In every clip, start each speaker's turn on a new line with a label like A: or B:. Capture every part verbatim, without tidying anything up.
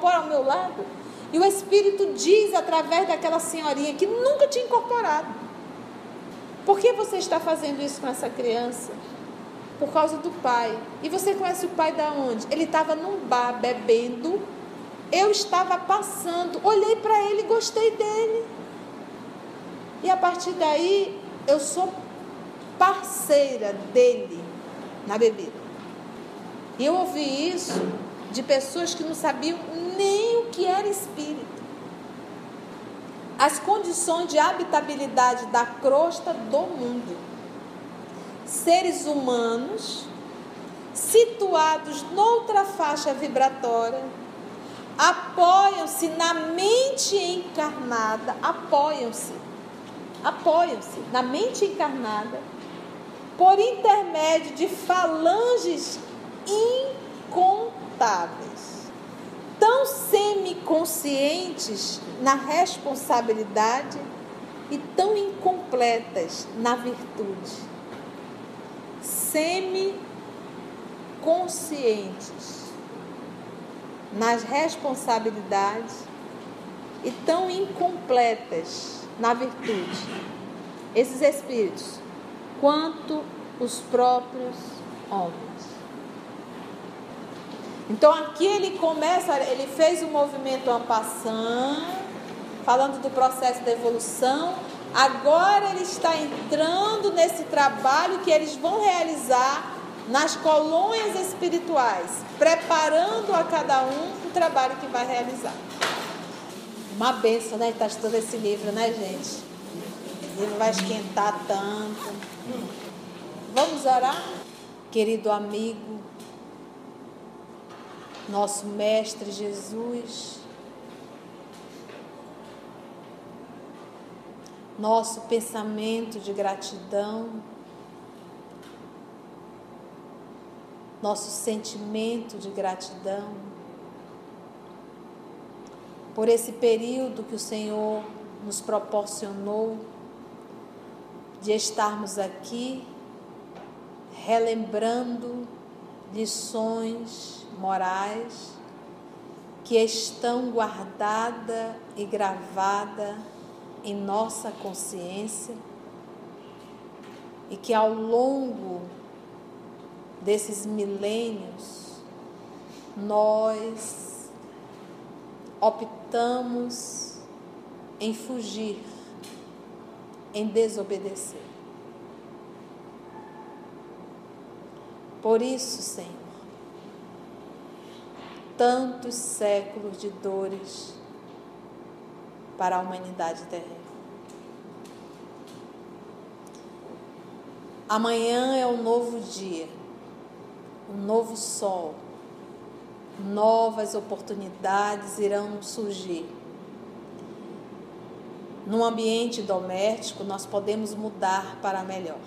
A: incorpora ao meu lado. E o Espírito diz através daquela senhorinha que nunca tinha incorporado: por que você está fazendo isso com essa criança? Por causa do pai. E você conhece o pai da onde? Ele estava num bar bebendo. Eu estava passando, olhei para ele e gostei dele. E a partir daí, eu sou parceira dele na bebida. E eu ouvi isso de pessoas que não sabiam nem o que era espírito. As condições de habitabilidade da crosta do mundo. Seres humanos situados noutra faixa vibratória, apoiam-se na mente encarnada, apoiam-se, apoiam-se na mente encarnada, por intermédio de falanges incontáveis, tão semiconscientes na responsabilidade e tão incompletas na virtude. Semiconscientes nas responsabilidades e tão incompletas na virtude, esses espíritos, quanto os próprios homens. Então aqui ele começa, ele fez o movimento en passant, falando do processo da evolução. Agora ele está entrando nesse trabalho que eles vão realizar nas colônias espirituais, preparando a cada um o trabalho que vai realizar. Uma bênção, né? Está estudando esse livro, né, gente? O livro vai esquentar tanto. Vamos orar? Querido amigo, nosso Mestre Jesus, nosso pensamento de gratidão, nosso sentimento de gratidão por esse período que o Senhor nos proporcionou de estarmos aqui relembrando lições morais que estão guardadas e gravadas em nossa consciência e que ao longo desses milênios nós optamos em fugir, em desobedecer. Por isso, Senhor, tantos séculos de dores para a humanidade terrena. Amanhã é um novo dia, um novo sol, novas oportunidades irão surgir. Num ambiente doméstico, nós podemos mudar para melhor.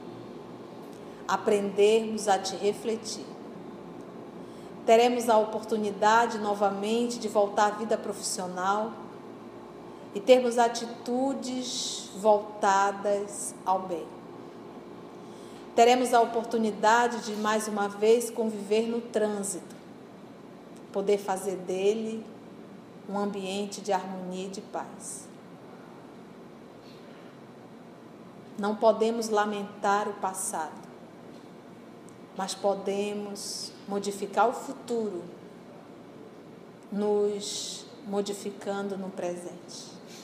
A: Aprendermos a te refletir. Teremos a oportunidade novamente de voltar à vida profissional e termos atitudes voltadas ao bem. Teremos a oportunidade de mais uma vez conviver no trânsito, poder fazer dele um ambiente de harmonia e de paz. Não podemos lamentar o passado, mas podemos modificar o futuro, nos modificando no presente.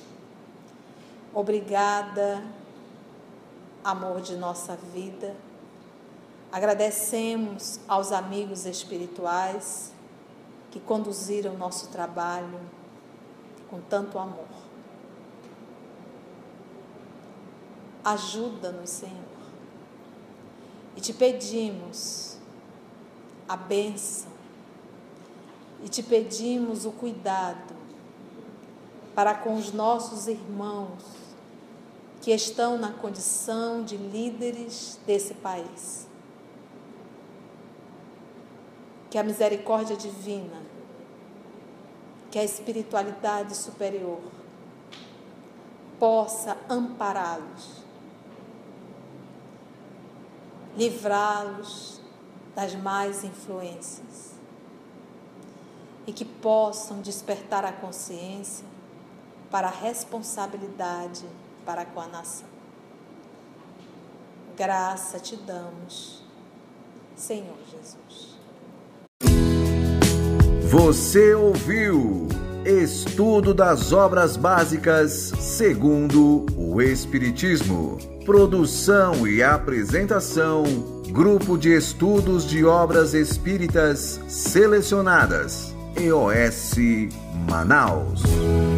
A: Obrigada, amor de nossa vida. Agradecemos aos amigos espirituais que conduziram o nosso trabalho com tanto amor. Ajuda-nos, Senhor. E te pedimos a bênção. E te pedimos o cuidado para com os nossos irmãos que estão na condição de líderes desse país. Que a misericórdia divina, que a espiritualidade superior possa ampará-los, livrá-los das más influências e que possam despertar a consciência para a responsabilidade para com a nação. Graça te damos, Senhor Jesus.
B: Você ouviu Estudo das Obras Básicas segundo o Espiritismo. Produção e apresentação, Grupo de Estudos de Obras Espíritas Selecionadas, E O S Manaus.